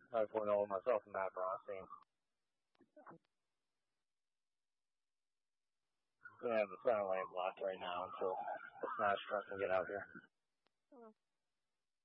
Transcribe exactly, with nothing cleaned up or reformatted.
I'm pulling over myself from that crossing. I'm gonna have the center lane blocked right now until the smash truck can get out here.